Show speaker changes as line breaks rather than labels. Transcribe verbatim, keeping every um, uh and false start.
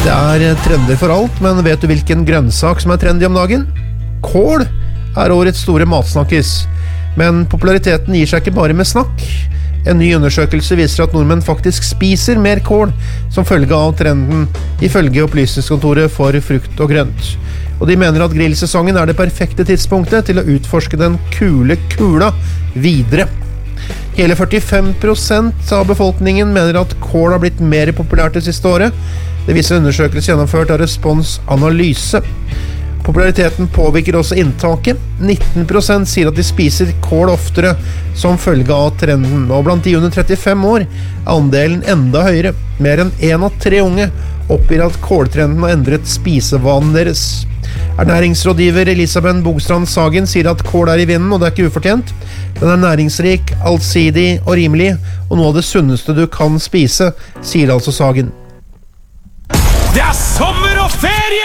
Det er trender for alt, men vet du hvilken grønnsak som er trendy om dagen? Kål er årets store matsnakkis, men populariteten gir seg ikke bare med snakk. En ny undersøkelse viser at nordmenn faktisk spiser mer kål som følge av trenden, ifølge Opplysningskontoret for frukt og grønt. Og de mener at grillsesongen er det perfekte tidspunktet til å utforske den kule kula videre. Hele førtifem prosent av befolkningen mener at kål har blitt mer populært det siste året. Det viser en undersøkelse gjennomført av Respons Analyse. Populariteten påvirker også inntaket. nitten prosent sier at de spiser kål oftere som følge av trenden, og blant de under trettifem år er andelen enda høyere. Mer enn en av tre unge oppgir at kåltrenden har endret spisevanen deres. Ernæringsrådgiver Elisabeth Bogstrand Sagen sier at kål er i vinden, og det er ikke ufortjent. Den er næringsrik, allsidig og rimelig, og noe av det sunneste du kan spise, sier altså Sagen.
Det er sommer og ferie!